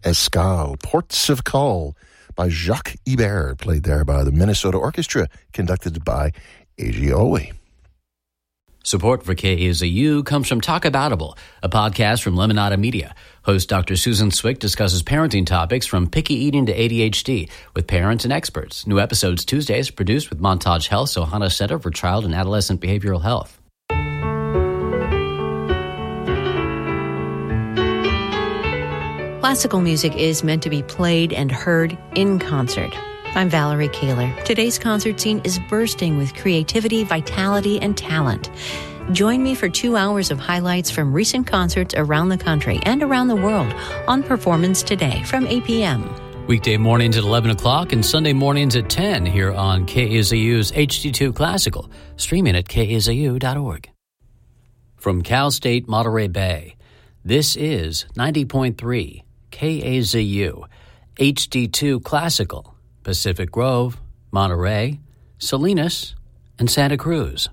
Escale, Ports of Call by Jacques Ibert, played there by the Minnesota Orchestra, conducted by A.G. Owe. Support for KAZU comes from Talk Aboutable, a podcast from Lemonada Media. Host Dr. Susan Swick discusses parenting topics from picky eating to ADHD with parents and experts. New episodes Tuesdays, produced with Montage Health's Ohana Center for Child and Adolescent Behavioral Health. Classical music is meant to be played and heard in concert. I'm Valerie Kaler. Today's concert scene is bursting with creativity, vitality, and talent. Join me for 2 hours of highlights from recent concerts around the country and around the world on Performance Today from 8 p.m. Weekday mornings at 11 o'clock and Sunday mornings at 10 here on KAZU's HD2 Classical, streaming at kazu.org. From Cal State Monterey Bay, this is 90.3 KAZU, HD2 Classical, Pacific Grove, Monterey, Salinas, and Santa Cruz.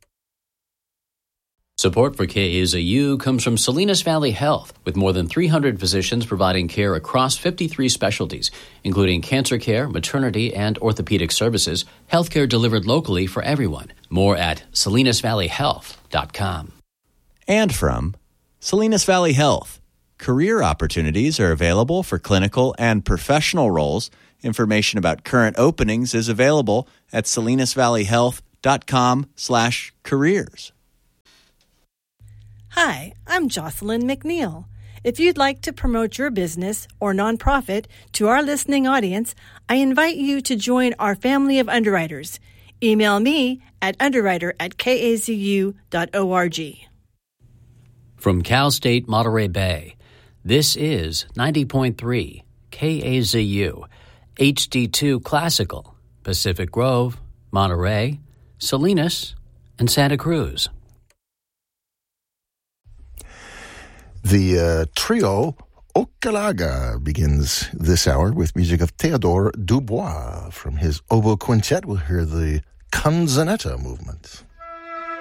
Support for KAZU comes from Salinas Valley Health, with more than 300 physicians providing care across 53 specialties, including cancer care, maternity, and orthopedic services, healthcare delivered locally for everyone. More at salinasvalleyhealth.com. And from Salinas Valley Health. Career opportunities are available for clinical and professional roles. Information about current openings is available at salinasvalleyhealth.com/careers. Hi, I'm Jocelyn McNeil. If you'd like to promote your business or nonprofit to our listening audience, I invite you to join our family of underwriters. Email me at underwriter@kazu.org. From Cal State Monterey Bay, this is 90.3 KAZU, HD2 Classical, Pacific Grove, Monterey, Salinas, and Santa Cruz. The trio Okalaga begins this hour with music of Théodore Dubois. From his oboe quintet, we'll hear the Canzonetta movement.